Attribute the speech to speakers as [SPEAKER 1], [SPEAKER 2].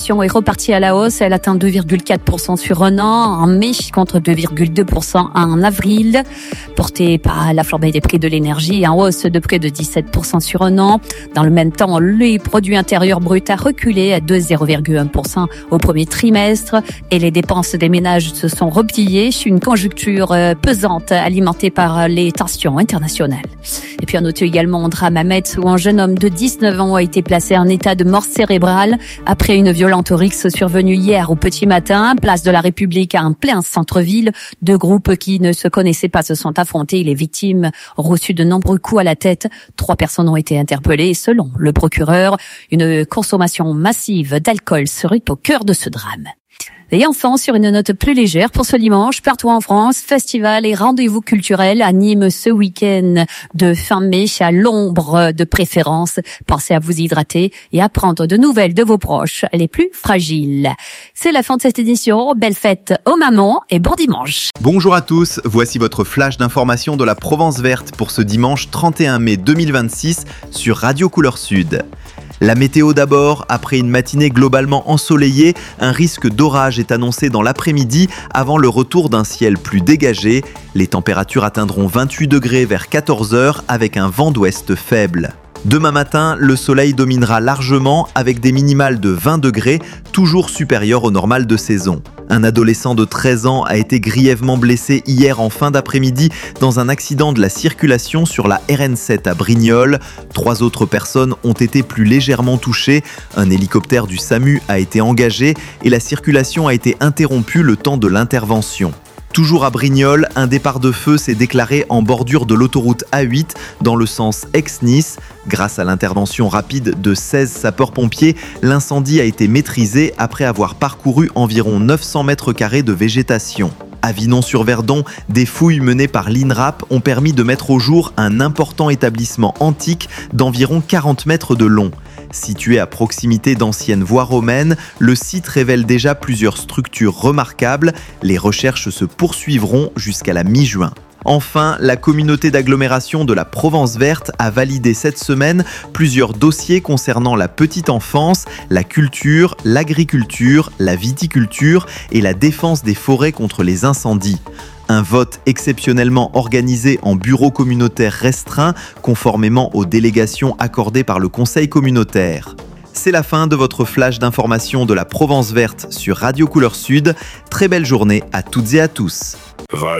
[SPEAKER 1] Est repartie à la hausse. Elle atteint 2,4% sur un an en mai contre 2,2% en avril. Portée par la flambée des prix de l'énergie en hausse de près de 17% sur un an. Dans le même temps, le produit intérieur brut a reculé de 0,1% au premier trimestre et les dépenses des ménages se sont repliées. Une conjoncture pesante alimentée par les tensions internationales. Et puis on note également un drame à Metz où un jeune homme de 19 ans a été placé en état de mort cérébrale après une violente rixe survenue hier au petit matin, place de la République en plein centre-ville. Deux groupes qui ne se connaissaient pas se sont affrontés. Les victimes ont reçu de nombreux coups à la tête. 3 personnes ont été interpellées et selon le procureur, une consommation massive d'alcool serait au cœur de ce drame. Et enfin, sur une note plus légère pour ce dimanche, partout en France, festivals et rendez-vous culturels animent ce week-end de fin mai à l'ombre de préférence. Pensez à vous hydrater et à prendre de nouvelles de vos proches les plus fragiles. C'est la fin de cette édition. Belle fête aux mamans et bon dimanche.
[SPEAKER 2] Bonjour à tous, voici votre flash d'information de la Provence verte pour ce dimanche 31 mai 2026 sur Radio Couleur Sud. La météo d'abord, après une matinée globalement ensoleillée, un risque d'orage est annoncé dans l'après-midi avant le retour d'un ciel plus dégagé. Les températures atteindront 28 degrés vers 14h avec un vent d'ouest faible. Demain matin, le soleil dominera largement avec des minimales de 20 degrés, toujours supérieures au normal de saison. Un adolescent de 13 ans a été grièvement blessé hier en fin d'après-midi dans un accident de la circulation sur la RN7 à Brignoles. 3 autres personnes ont été plus légèrement touchées. Un hélicoptère du SAMU a été engagé et la circulation a été interrompue le temps de l'intervention. Toujours à Brignoles, un départ de feu s'est déclaré en bordure de l'autoroute A8 dans le sens Aix-Nice. Grâce à l'intervention rapide de 16 sapeurs-pompiers, l'incendie a été maîtrisé après avoir parcouru environ 900 mètres carrés de végétation. À Vinon-sur-Verdon, des fouilles menées par l'INRAP ont permis de mettre au jour un important établissement antique d'environ 40 mètres de long. Situé à proximité d'anciennes voies romaines, le site révèle déjà plusieurs structures remarquables. Les recherches se poursuivront jusqu'à la mi-juin. Enfin, la communauté d'agglomération de la Provence verte a validé cette semaine plusieurs dossiers concernant la petite enfance, la culture, l'agriculture, la viticulture et la défense des forêts contre les incendies. Un vote exceptionnellement organisé en bureau communautaire restreint, conformément aux délégations accordées par le Conseil communautaire. C'est la fin de votre flash d'information de la Provence verte sur Radio Couleur Sud. Très belle journée à toutes et à tous.